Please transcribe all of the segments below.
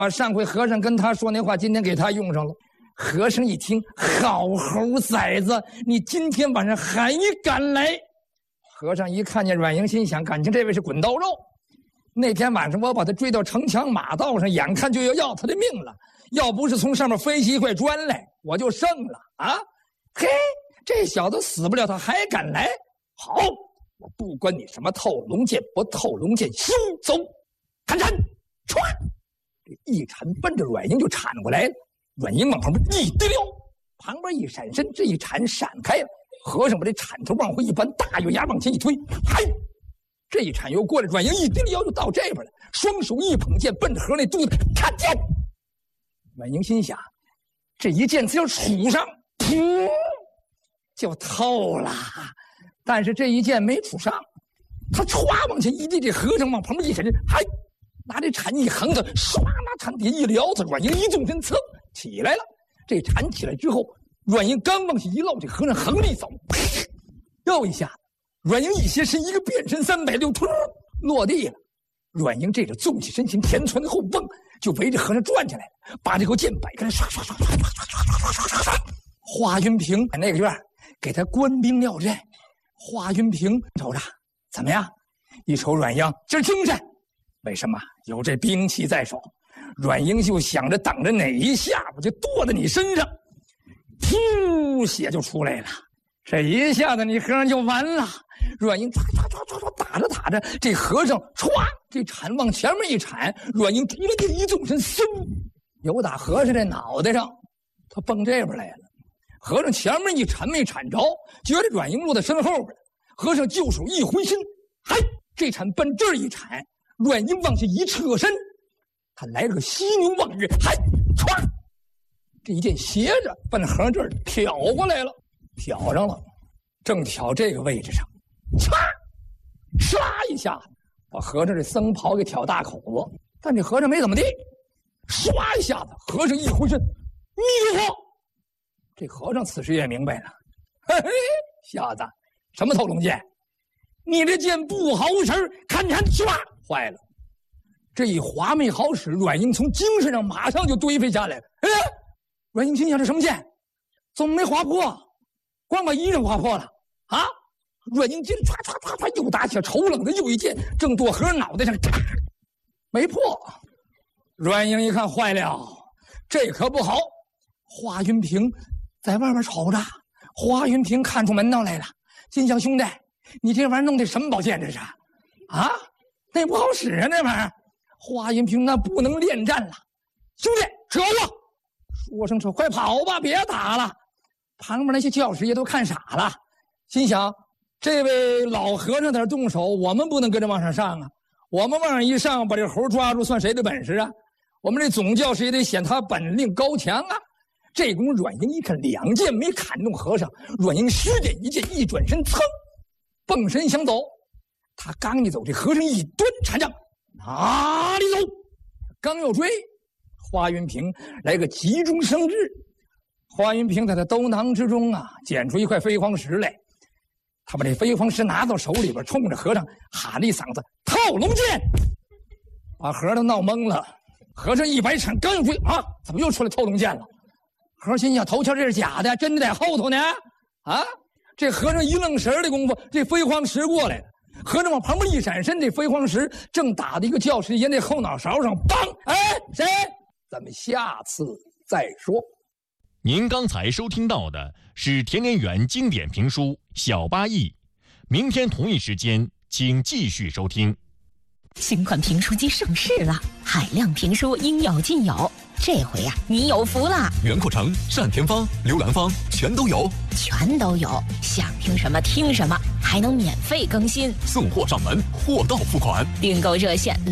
上回和尚跟他说那话，今天给他用上了。和尚一听，好猴崽子，你今天晚上还敢来？和尚一看见阮营，心想，感情这位是滚刀肉。那天晚上我把他追到城墙马道上，眼看就要他的命了，要不是从上面飞起一块砖来，我就胜了啊！嘿，这小子死不了，他还敢来？好，我不管你什么透龙剑不透龙剑，休走！砍斩！唰，这一铲奔着阮营就铲过来了。阮营往旁边一滴溜，旁边一闪身，这一铲闪开了。和尚把这铲头往回一扳，大月牙往前一推，嗨！这一铲又过来，阮营一低腰就到这边了，双手一捧剑，奔着和尚那肚子看剑。阮营心想，这一剑只要杵上，噗，就透了。但是这一剑没杵上，他歘往前一递，这和尚往旁边一闪身，嗨！拿这铲一横他，唰，拿铲底一撩他，阮营一纵身，噌起来了。这铲起来之后，阮营刚往下一落，这和尚横力走，又一下子，阮营一斜身，一个变身360突落地了。阮营这就纵起身形，田窜后蹦，就围着和尚转起来了，把这口剑摆开，唰唰唰唰唰唰唰唰唰。华云平在那个院给他官兵料阵。华云平瞅着怎么样？一瞅阮营今儿精神。为什么？有这兵器在手。阮英就想着等着哪一下我就剁在你身上，噗，血就出来了。这一下子你和尚就完了。阮英唰唰唰唰唰打着打着，这和尚歘，这铲往前面一铲，阮英突然间一纵身，嗖，有打和尚这脑袋上，他蹦这边来了。和尚前面一铲没铲着，觉得阮英落在身后边了。和尚就手一回身，嗨，这铲奔这儿一铲。阮英往下一侧身，他来了个犀牛望月，嗨，歘，这一剑斜着奔和尚这儿挑过来了，挑上了，正挑这个位置上，唰，唰一下子把和尚这僧袍给挑大口子，但这和尚没怎么地，唰一下子，和尚一回身，迷惑。这和尚此时也明白了，嘿嘿，小子，什么透龙剑？你这剑不好使，看看，唰！坏了，这一划没好使，阮英从精神上马上就堆飞下来了。哎，阮英心想这什么剑？怎么没划破？光把衣裳划破了啊！阮英接着唰唰唰唰又打起丑冷的又一剑，正剁和尚脑袋上，没破。阮英一看坏了，这可不好。华云平在外面瞅着，华云平看出门道来了，心想兄弟，你这玩意儿弄的什么宝剑这是？啊？那不好使啊，那玩意儿。华云平那不能恋战了，兄弟撤我！说声撤，快跑吧，别打了。旁边那些教师也都看傻了，心想这位老和尚在这动手，我们不能跟着往上上啊。我们往上一上，把这猴抓住，算谁的本事啊？我们这总教师也得显他本领高强啊。这功夫阮英一看两剑没砍中和尚，阮英虚点一剑，一转身，噌，蹦身想走。他刚一走，这和尚一蹲禅杖，哪里走？刚要追，华云平来个急中生智。华云平在他兜囊之中啊，捡出一块飞黄石来。他把这飞黄石拿到手里边，冲着和尚喊了一嗓子：“套龙剑！”把和尚闹懵了。和尚一摆铲，刚要追啊，怎么又出来套龙剑了？和尚心想：头前这是假的，真的在后头呢。啊！这和尚一愣神的功夫，这飞黄石过来了。和尚往旁边一闪身，这飞黄石正打在一个教师爷那后脑勺上，梆！哎，谁？咱们下次再说。 您刚才收听到的是田连元经典评书《小八义》，明天同一时间请继续收听。 新款评书机上市了，海量评书应有尽有。这回呀，你有福了！ 袁阔成、单田芳、刘兰芳全都有， 全都有，想听什么听什么，还能免费更新， 送货上门，货到付款。 订购热线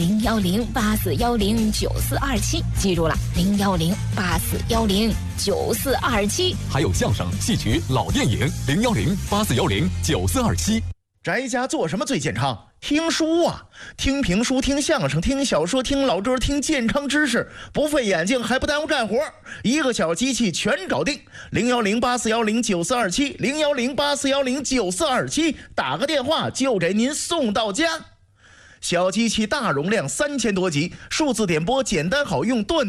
01084109427，记住了，01084109427。 还有相声、戏曲、老电影，01084109427。 宅家做什么最健康？听书啊，听评书，听相声，听小说，听老歌，听健康知识，不费眼睛还不耽误干活，一个小机器全搞定。01084109427 01084109427，打个电话就给您送到家。 小机器大容量3000多集，数字点播简单好用，断